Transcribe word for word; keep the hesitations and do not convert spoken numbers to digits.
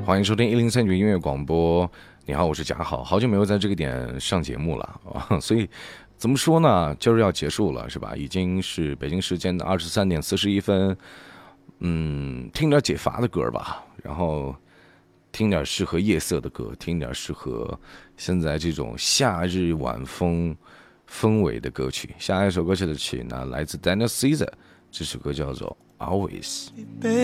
欢迎收听一零三九音乐广播。你好，我是贾好，好久没有在这个点上节目了啊，所以怎么说呢？今儿要结束了是吧？已经是北京时间的二十三点四十一分。嗯，听点解乏的歌吧，然后听点适合夜色的歌，听点适合现在这种夏日晚风氛围的歌曲。下一首歌曲的曲呢，来自 Daniel Caesar， 这首歌叫做 Always。